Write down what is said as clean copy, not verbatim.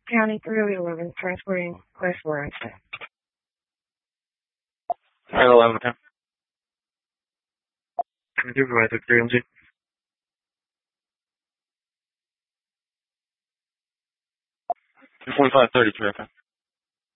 County 311, transporting Class 4 accident. Alright, 11, okay. Can you provide the 3MG? 4533, okay.